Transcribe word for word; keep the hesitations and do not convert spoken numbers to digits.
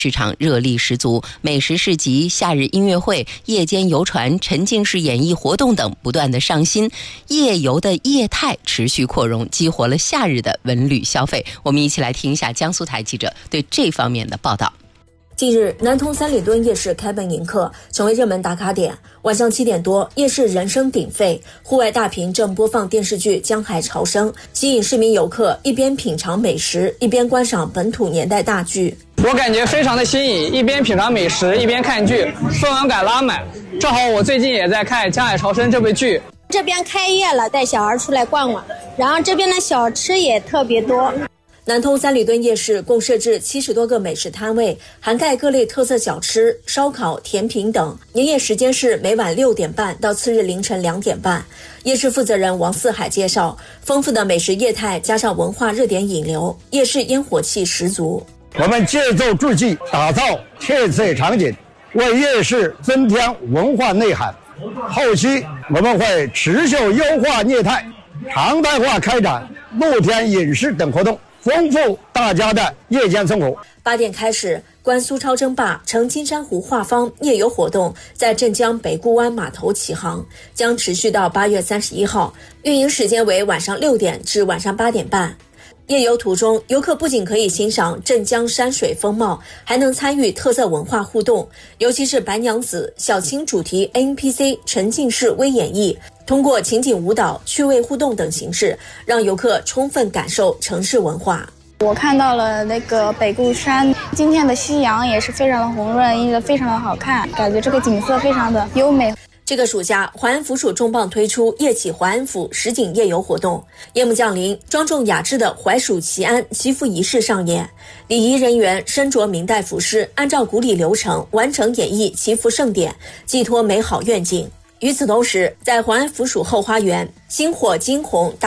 市场热力十足，美食市集、夏日音乐会、夜间游船、沉浸式演艺活动等不断的上新，夜游的业态持续扩容，激活了夏日的文旅消费。我们一起来听一下江苏台记者对这方面的报道。 近日，南通三里墩夜市开门迎客，成为热门打卡点。晚上七点多，夜市人声鼎沸，户外大屏正播放电视剧《江海潮生》，吸引市民游客一边品尝美食，一边观赏本土年代大剧。 我感觉非常的新颖，一边品尝美食，一边看剧，氛围感拉满。正好我最近也在看《江海潮生》这部剧。 这边开业了，带小孩出来逛逛，然后这边的小吃也特别多。 南通三里墩夜市共设置七十多个美食摊位，涵盖各类特色小吃、烧烤、甜品等。营业时间是每晚六点半到次日凌晨两点半。夜市负责人王四海介绍，丰富的美食业态加上文化热点引流，夜市烟火气十足。 我们借助助记，打造特色场景，为夜市增添文化内涵。后期我们会持续优化业态，常态化开展露天饮食等活动，丰富大家的夜间生活。 八点开始，观苏超争霸乘金山湖画舫夜游活动在镇江北固湾码头启航，将持续到八月三十一号，运营时间为晚上六点至晚上八点半。夜游途中，游客不仅可以欣赏镇江山水风貌，还能参与特色文化互动，尤其是白娘子、小青主题 N P C 沉浸式微演绎，通过情景舞蹈、趣味互动等形式，让游客充分感受城市文化。 我看到了那个北固山，今天的夕阳也是非常的红润，映得非常的好看，感觉这个景色非常的优美。 这个暑假，淮安府署重磅推出夜启淮安府实景夜游活动。夜幕降临，庄重雅致的淮蜀祈安祈福仪式上演，礼仪人员身着明代服饰，按照古礼流程完成演绎祈福盛典，寄托美好愿景。与此同时，在淮安府署后花园，星火金红